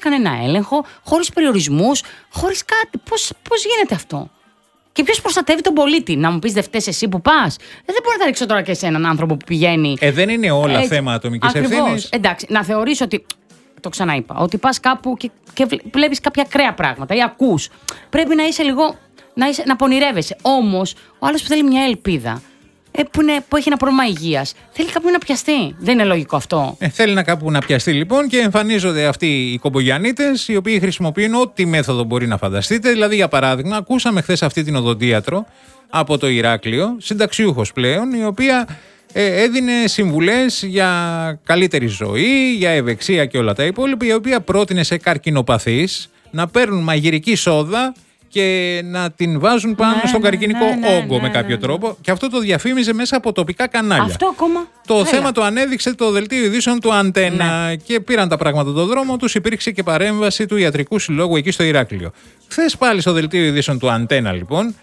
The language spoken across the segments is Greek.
κανένα έλεγχο, χωρίς περιορισμούς, χωρίς κάτι. Πώς γίνεται αυτό? Και ποιος προστατεύει τον πολίτη? Να μου πεις, δεν φταίς εσύ που πας? Δεν μπορώ να τα ρίξω τώρα και σε έναν άνθρωπο που πηγαίνει. Δεν είναι όλα θέμα ατομικής ευθύνης. Εντάξει, να θεωρείς ότι. Το ξαναείπα. Ότι πας κάπου και βλέπεις κάποια ακραία πράγματα ή ακούς. Πρέπει να είσαι λίγο. Να πονηρεύεσαι. Όμως, ο άλλος που θέλει μια ελπίδα, που έχει ένα πρόβλημα υγείας, θέλει κάπου να πιαστεί. Δεν είναι λογικό αυτό? Θέλει κάπου να πιαστεί λοιπόν, και εμφανίζονται αυτοί οι κομπογιαννίτες, οι οποίοι χρησιμοποιούν ό,τι μέθοδο μπορεί να φανταστείτε. Δηλαδή, για παράδειγμα, ακούσαμε χθες αυτή την οδοντίατρο από το Ηράκλειο, συνταξιούχος πλέον, η οποία έδινε συμβουλές για καλύτερη ζωή, για ευεξία και όλα τα υπόλοιπα, η οποία πρότεινε σε καρκινοπαθείς να παίρνουν μαγειρική σόδα και να την βάζουν πάνω στον καρκινικό όγκο με κάποιο τρόπο. Και αυτό το διαφήμιζε μέσα από τοπικά κανάλια. Αυτό ακόμα. Το θέμα το ανέδειξε το δελτίο ειδήσεων του Αντένα και πήραν τα πράγματα τον δρόμο τους. Υπήρξε και παρέμβαση του Ιατρικού Συλλόγου εκεί στο Ηράκλειο. Χθες πάλι στο δελτίο ειδήσεων του Αντένα, λοιπόν,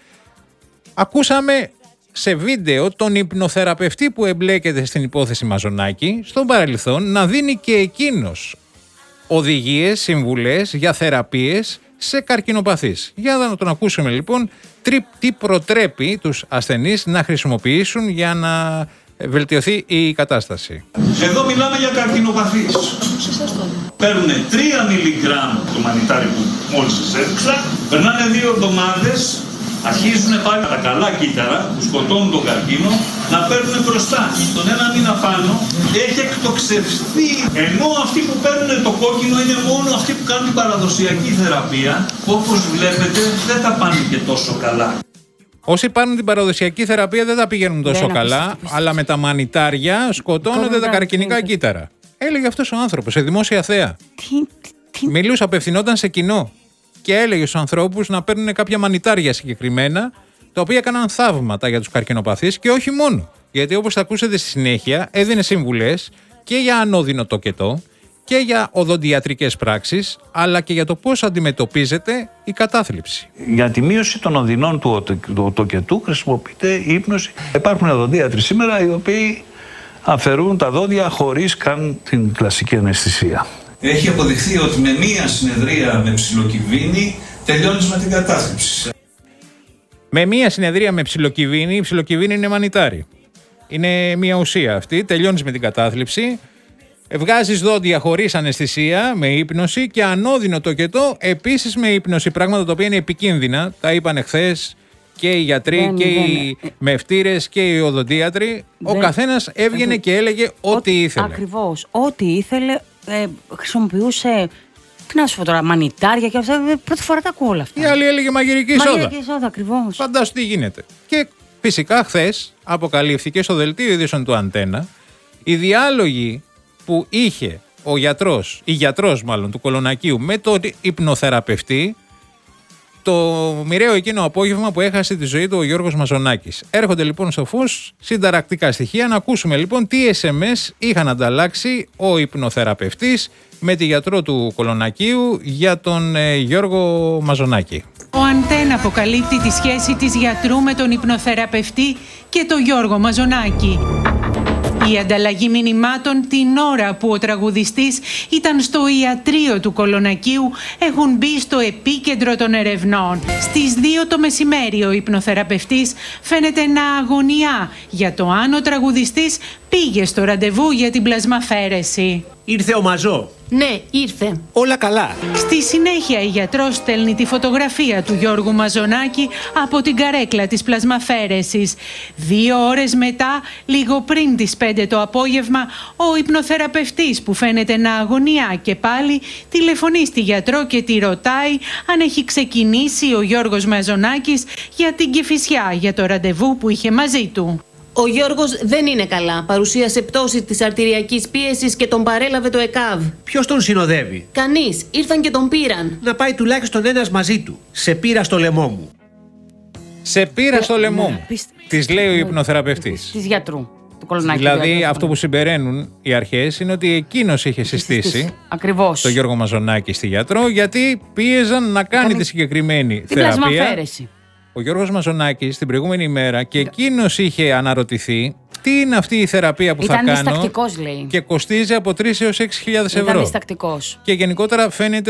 ακούσαμε σε βίντεο τον υπνοθεραπευτή που εμπλέκεται στην υπόθεση Μαζονάκη, στον παρελθόν, να δίνει και εκείνος οδηγίες, συμβουλές για θεραπείες σε καρκινοπαθείς. Για να τον ακούσουμε λοιπόν τι προτρέπει τους ασθενείς να χρησιμοποιήσουν για να βελτιωθεί η κατάσταση. Εδώ μιλάμε για καρκινοπαθείς. Παίρνουν 3 μιλιγκράμμ το μανιτάρι που μόλις σας έδειξα, περνάνε 2 εβδομάδες, αρχίζουν πάλι τα καλά κύτταρα που σκοτώνουν τον καρκίνο να παίρνουν μπροστά. Τον 1 μήνα πάνω έχει εκτοξευθεί. Ενώ αυτοί που παίρνουν το κόκκινο είναι μόνο αυτοί που κάνουν την παραδοσιακή θεραπεία, που όπως βλέπετε δεν τα πάνε και τόσο καλά. Όσοι πάρουν την παραδοσιακή θεραπεία δεν τα πηγαίνουν τόσο καλά, αλλά με τα μανιτάρια σκοτώνονται τα καρκινικά κύτταρα. Έλεγε αυτός ο άνθρωπος σε δημόσια θέα. Μιλούσε, απευθυνόταν σε κοινό και έλεγε στους ανθρώπους να παίρνουν κάποια μανιτάρια συγκεκριμένα, τα οποία έκαναν θαύματα για τους καρκινοπαθείς και όχι μόνο. Γιατί όπως θα ακούσετε στη συνέχεια, έδινε συμβουλές και για ανώδυνο τοκετό και για οδοντιατρικές πράξεις, αλλά και για το πώς αντιμετωπίζεται η κατάθλιψη. Για τη μείωση των οδυνών του τοκετού χρησιμοποιείται η ύπνωση. Υπάρχουν οδοντίατροι σήμερα οι οποίοι αφαιρούν τα δόντια χωρίς καν την κλασική αναισθησία. Έχει αποδειχθεί ότι με μία συνεδρία με ψιλοκυβίνη τελειώνεις με την κατάθλιψη. Με μία συνεδρία με ψιλοκυβίνη, η ψιλοκυβίνη είναι μανιτάρι. Είναι μία ουσία αυτή, τελειώνεις με την κατάθλιψη, βγάζεις δόντια χωρίς αναισθησία, με ύπνωση, και ανώδυνο τοκετό επίσης με ύπνωση, πράγματα τα οποία είναι επικίνδυνα, τα είπαν χθες και οι γιατροί και οι μευτήρες και οι οδοντίατροι. Ο καθένας έβγαινε και έλεγε ό,τι ήθελε. Ακριβώς, ό,τι ήθελε. Χρησιμοποιούσε, τι να σου πω τώρα, μανιτάρια και αυτά. Πρώτη φορά τα ακούω όλα αυτά. Η άλλη έλεγε μαγειρική σόδα. Μαγειρική σόδα, ακριβώς. Φαντάσου τι γίνεται. Και φυσικά χθες αποκαλύφθηκε στο δελτίο ειδήσεων του Αντένα οι διάλογοι που είχε η γιατρός του Κολονακίου με τον υπνοθεραπευτή το μοιραίο εκείνο απόγευμα που έχασε τη ζωή του ο Γιώργος Μαζονάκης. Έρχονται λοιπόν στο φως συνταρακτικά στοιχεία. Να ακούσουμε λοιπόν τι SMS είχαν ανταλλάξει ο υπνοθεραπευτής με τη γιατρό του Κολονακίου για τον Γιώργο Μαζονάκη. Ο Αντένα αποκαλύπτει τη σχέση της γιατρού με τον υπνοθεραπευτή και τον Γιώργο Μαζονάκη. Η ανταλλαγή μηνυμάτων την ώρα που ο τραγουδιστής ήταν στο ιατρείο του Κολονακίου έχουν μπει στο επίκεντρο των ερευνών. Στις 2 το μεσημέρι ο υπνοθεραπευτής φαίνεται να αγωνιά για το αν ο τραγουδιστής πήγε στο ραντεβού για την πλασμαφαίρεση. Ήρθε ο Μαζό. Ναι, ήρθε. Όλα καλά. Στη συνέχεια η γιατρός στέλνει τη φωτογραφία του Γιώργου Μαζονάκη από την καρέκλα της πλασμαφαίρεσης. 2 ώρες μετά, λίγο πριν τις 5 το απόγευμα, ο υπνοθεραπευτής που φαίνεται να αγωνιά και πάλι τηλεφωνεί στη γιατρό και τη ρωτάει αν έχει ξεκινήσει ο Γιώργος Μαζονάκης για την Κηφισιά, για το ραντεβού που είχε μαζί του. Ο Γιώργος δεν είναι καλά. Παρουσίασε πτώση της αρτηριακής πίεσης και τον παρέλαβε το ΕΚΑΒ. Ποιος τον συνοδεύει? Κανείς. Ήρθαν και τον πήραν. Να πάει τουλάχιστον ένας μαζί του. Σε πήρα στο λαιμό μου. Σε πήρα στο λαιμό μου. Της λέει ο υπνοθεραπευτής. Της γιατρού του Κολονάκη. Δηλαδή αυτό που συμπεραίνουν οι αρχές είναι ότι εκείνος είχε συστήσει ακριβώς τον Γιώργο Μαζονάκη στη γιατρό, γιατί πίεζαν να κάνει τη συγκεκριμένη θεραπεία. Ο Γιώργος Μαζονάκης την προηγούμενη ημέρα και εκείνος είχε αναρωτηθεί τι είναι αυτή η θεραπεία που θα κάνω, διστακτικός, λέει. Και κοστίζει από 3.000 έως 6.000 ευρώ. Ήταν διστακτικός. Και γενικότερα φαίνεται